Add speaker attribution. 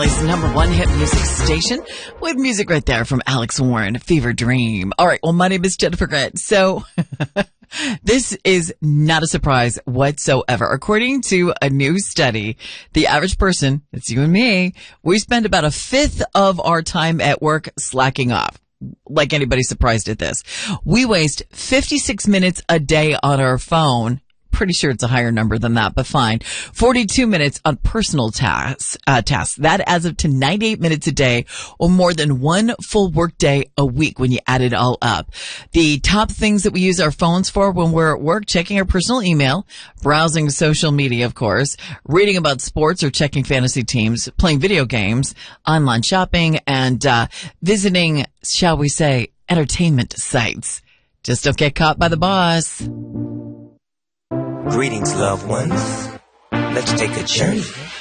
Speaker 1: It's the number one hit music station with music right there from Alex Warren, Fever Dream. All right. Well, my name is Jennifer Grant. So this is not a surprise whatsoever. According to a new study, the average person, it's you and me, we spend about a fifth of our time at work slacking off. Like anybody surprised at this. We waste 56 minutes a day on our phone. Pretty sure it's a higher number than that, but fine. 42 minutes on personal tasks. That adds up to 98 minutes a day, or more than one full work day a week when you add it all up. The top things that we use our phones for when we're at work: checking our personal email, browsing social media, of course, reading about sports or checking fantasy teams, playing video games, online shopping, and visiting, shall we say, entertainment sites. Just don't get caught by the boss.
Speaker 2: Greetings, loved ones. Let's take a journey